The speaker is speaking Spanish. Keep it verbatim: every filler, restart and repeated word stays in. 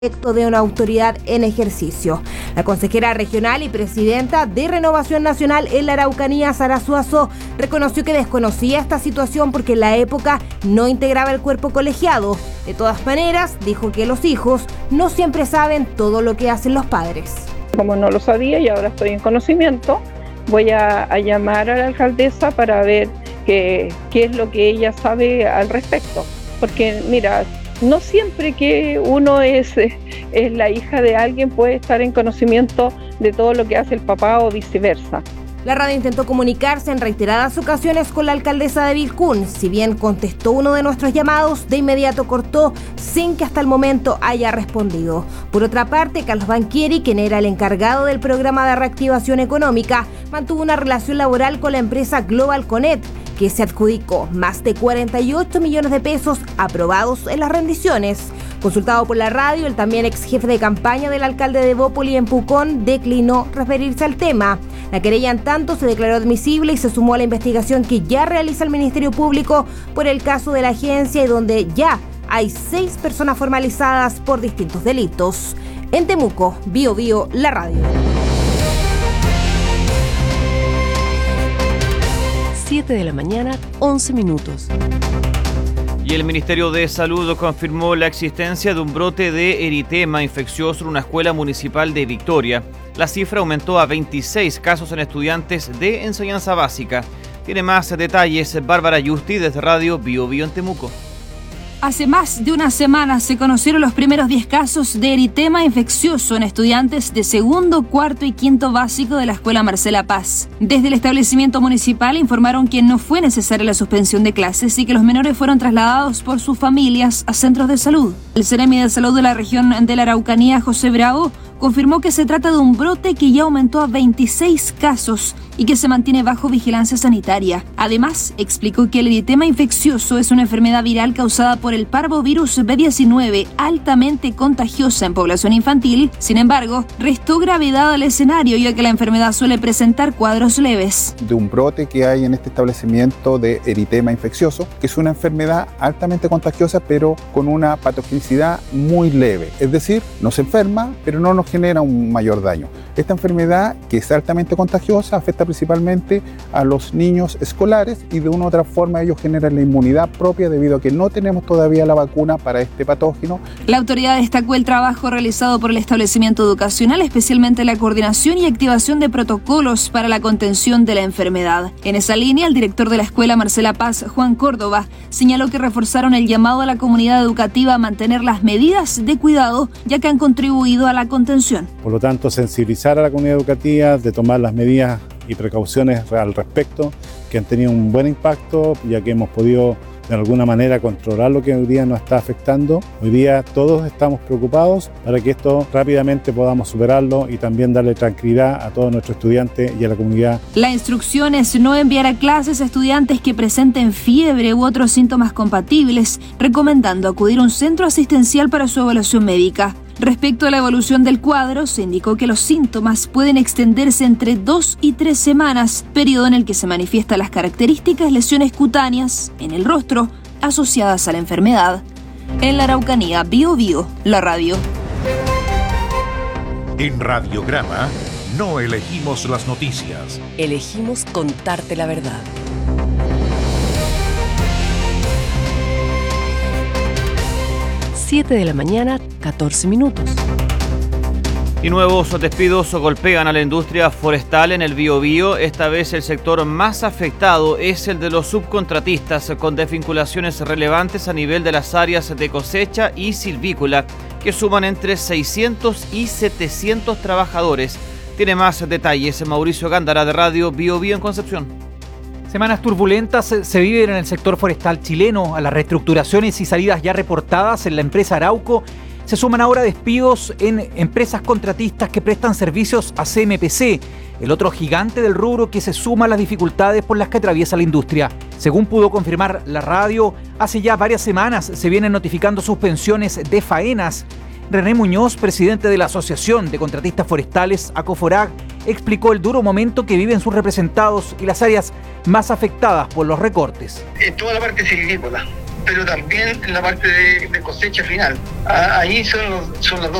de una autoridad en ejercicio. La consejera regional y presidenta de Renovación Nacional en la Araucanía, Sara Suazo, reconoció que desconocía esta situación porque en la época no integraba el cuerpo colegiado. De todas maneras, dijo que los hijos no siempre saben todo lo que hacen los padres. Como no lo sabía y ahora estoy en conocimiento, voy a, a llamar a la alcaldesa para ver qué, qué es lo que ella sabe al respecto. Porque mira, no siempre que uno es, es la hija de alguien puede estar en conocimiento de todo lo que hace el papá o viceversa. La radio intentó comunicarse en reiteradas ocasiones con la alcaldesa de Vilcún. Si bien contestó uno de nuestros llamados, de inmediato cortó sin que hasta el momento haya respondido. Por otra parte, Carlos Banchieri, quien era el encargado del programa de reactivación económica, mantuvo una relación laboral con la empresa Global Connect, que se adjudicó más de cuarenta y ocho millones de pesos aprobados en las rendiciones. Consultado por la radio, el también ex jefe de campaña del alcalde de Bópoli en Pucón declinó referirse al tema. La querella en tanto se declaró admisible y se sumó a la investigación que ya realiza el Ministerio Público por el caso de la agencia y donde ya hay seis personas formalizadas por distintos delitos. En Temuco, Bio Bio, la radio. siete de la mañana, once minutos. Y el Ministerio de Salud confirmó la existencia de un brote de eritema infeccioso en una escuela municipal de Victoria. La cifra aumentó a veintiséis casos en estudiantes de enseñanza básica. Tiene más detalles Bárbara Yusti desde Radio Bio Bio en Temuco. Hace más de una semana se conocieron los primeros diez casos de eritema infeccioso en estudiantes de segundo, cuarto y quinto básico de la Escuela Marcela Paz. Desde el establecimiento municipal informaron que no fue necesaria la suspensión de clases y que los menores fueron trasladados por sus familias a centros de salud. El Seremi de Salud de la región de la Araucanía, José Bravo, confirmó que se trata de un brote que ya aumentó a veintiséis casos y que se mantiene bajo vigilancia sanitaria. Además, explicó que el eritema infeccioso es una enfermedad viral causada por el parvovirus B diecinueve, altamente contagiosa en población infantil. Sin embargo, restó gravedad al escenario, ya que la enfermedad suele presentar cuadros leves. De un brote que hay en este establecimiento de eritema infeccioso, que es una enfermedad altamente contagiosa, pero con una patogenicidad muy leve. Es decir, no se enferma, pero no nos genera un mayor daño. Esta enfermedad, que es altamente contagiosa, afecta principalmente a los niños escolares y de una u otra forma ellos generan la inmunidad propia debido a que no tenemos todavía la vacuna para este patógeno. La autoridad destacó el trabajo realizado por el establecimiento educacional, especialmente la coordinación y activación de protocolos para la contención de la enfermedad. En esa línea, el director de la Escuela Marcela Paz, Juan Córdoba, señaló que reforzaron el llamado a la comunidad educativa a mantener las medidas de cuidado, ya que han contribuido a la contención. Por lo tanto, sensibilizar a la comunidad educativa de tomar las medidas y precauciones al respecto, que han tenido un buen impacto, ya que hemos podido de alguna manera controlar lo que hoy día nos está afectando. Hoy día todos estamos preocupados para que esto rápidamente podamos superarlo y también darle tranquilidad a todos nuestros estudiantes y a la comunidad. La instrucción es no enviar a clases a estudiantes que presenten fiebre u otros síntomas compatibles, recomendando acudir a un centro asistencial para su evaluación médica. Respecto a la evolución del cuadro, se indicó que los síntomas pueden extenderse entre dos y tres semanas, periodo en el que se manifiestan las características lesiones cutáneas en el rostro asociadas a la enfermedad. En la Araucanía, Bio Bio, la radio. En Radiograma no elegimos las noticias. Elegimos contarte la verdad. siete de la mañana, catorce minutos. Y nuevos despidos golpean a la industria forestal en el Biobío. Esta vez el sector más afectado es el de los subcontratistas, con desvinculaciones relevantes a nivel de las áreas de cosecha y silvícola, que suman entre seiscientos y setecientos trabajadores. Tiene más detalles Mauricio Gándara de Radio Biobío en Concepción. Semanas turbulentas se viven en el sector forestal chileno. A las reestructuraciones y salidas ya reportadas en la empresa Arauco se suman ahora despidos en empresas contratistas que prestan servicios a C M P C, el otro gigante del rubro que se suma a las dificultades por las que atraviesa la industria. Según pudo confirmar la radio, hace ya varias semanas se vienen notificando suspensiones de faenas. René Muñoz, presidente de la Asociación de Contratistas Forestales, ACOFORAG, explicó el duro momento que viven sus representados y las áreas más afectadas por los recortes. En toda la parte silvícola, pero también en la parte de, de cosecha final. Ahí son, los, son las dos